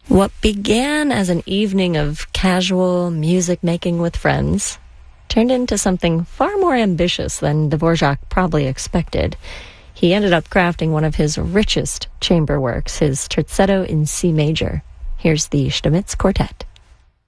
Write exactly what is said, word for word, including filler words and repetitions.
What began as an evening of casual music making with friends turned into something far more ambitious than Dvorak probably expected. He ended up crafting one of his richest chamber works, his Terzetto in C major. Here's the Stamitz Quartet.